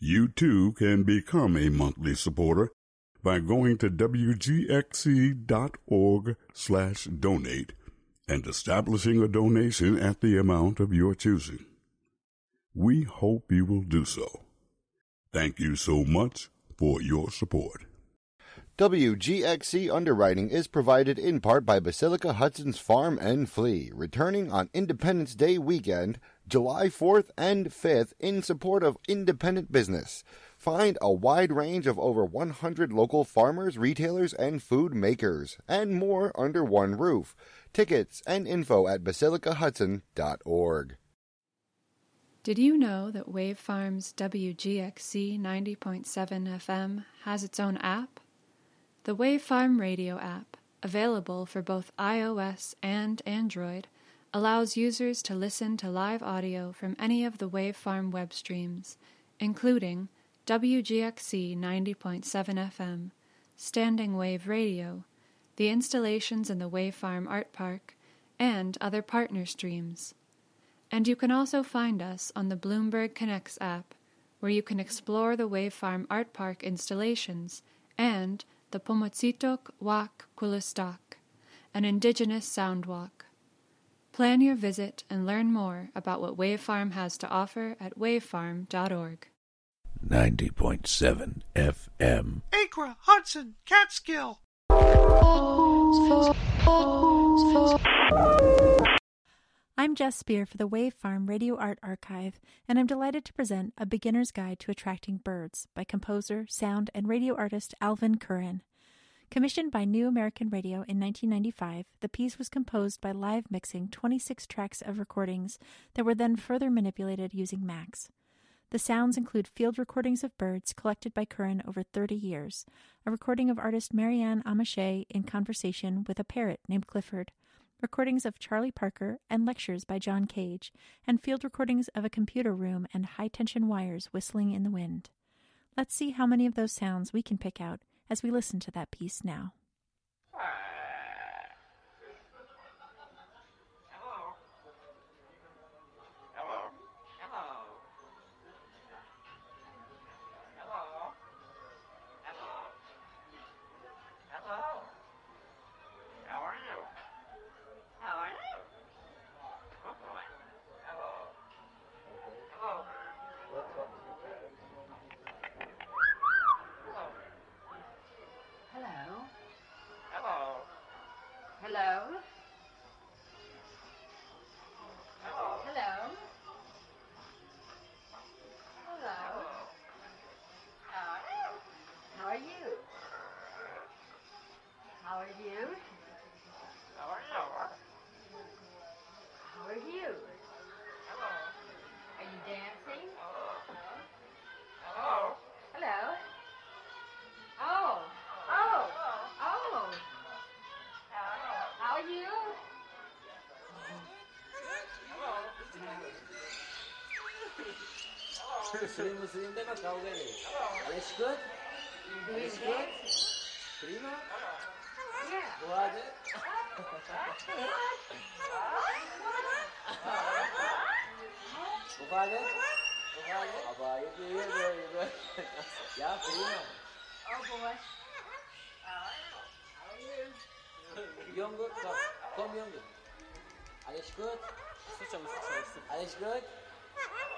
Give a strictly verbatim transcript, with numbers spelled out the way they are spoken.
You too can become a monthly supporter by going to wgxc.org slash donate and establishing a donation at the amount of your choosing. We hope you will do so. Thank you so much for your support. W G X C underwriting is provided in part by Basilica Hudson's Farm and Flea, returning on Independence Day weekend, July fourth and fifth, in support of independent business. Find a wide range of over one hundred local farmers, retailers, and food makers, and more under one roof. Tickets and info at basilica hudson dot org. Did you know that Wave Farm's W G X C ninety point seven F M has its own app? The Wave Farm radio app, available for both iOS and Android, allows users to listen to live audio from any of the Wave Farm web streams, including W G X C ninety point seven F M, Standing Wave Radio, the installations in the Wave Farm Art Park, and other partner streams. And you can also find us on the Bloomberg Connects app, where you can explore the Wave Farm Art Park installations and the Pomotsitok Wak Kulistak, an indigenous sound walk. Plan your visit and learn more about what Wave Farm has to offer at wavefarm dot org. ninety point seven F M. Acra, Hudson, Catskill. I'm Jess Spear for the Wave Farm Radio Art Archive, and I'm delighted to present A Beginner's Guide to Attracting Birds by composer, sound, and radio artist Alvin Curran. Commissioned by New American Radio in nineteen ninety-five, the piece was composed by live mixing twenty-six tracks of recordings that were then further manipulated using Max. The sounds include field recordings of birds collected by Curran over thirty years, a recording of artist Marianne Amache in conversation with a parrot named Clifford, recordings of Charlie Parker and lectures by John Cage, and field recordings of a computer room and high-tension wires whistling in the wind. Let's see how many of those sounds we can pick out as we listen to that piece now. Muslim Muslim dia nak kau gini. Alles good? Alles good? Prima? Dua aja. Buka aja. Buka aja. Apa itu ya itu. Ya prima. Oh boy. Young good. Come young good. Alles good? Alles good?